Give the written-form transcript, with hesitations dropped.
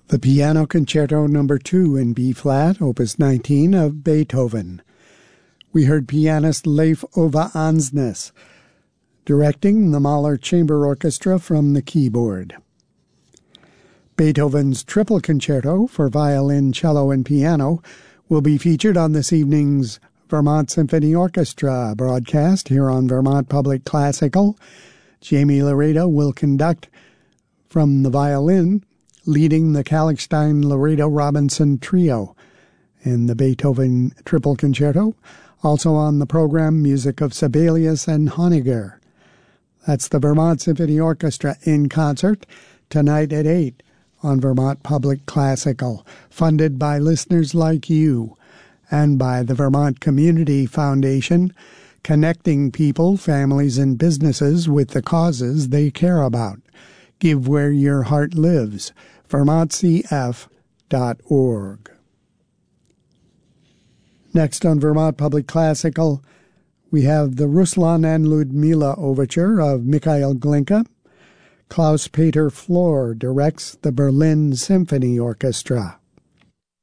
The Piano Concerto No. 2 in B-flat, Opus 19 of Beethoven. We heard pianist Leif Ove Andsnes directing the Mahler Chamber Orchestra from the keyboard. Beethoven's Triple Concerto for violin, cello, and piano will be featured on this evening's Vermont Symphony Orchestra broadcast here on Vermont Public Classical. Jamie Laredo will conduct from the violin, leading the Kalkstein-Laredo-Robinson Trio in the Beethoven Triple Concerto. Also on the program, music of Sibelius and Honegger. That's the Vermont Symphony Orchestra in concert tonight at 8 on Vermont Public Classical, funded by listeners like you and by the Vermont Community Foundation, connecting people, families, and businesses with the causes they care about. Give where your heart lives. VermontCF.org. Next on Vermont Public Classical, we have the Ruslan and Ludmila Overture of Mikhail Glinka. Klaus-Peter Flor directs the Berlin Symphony Orchestra.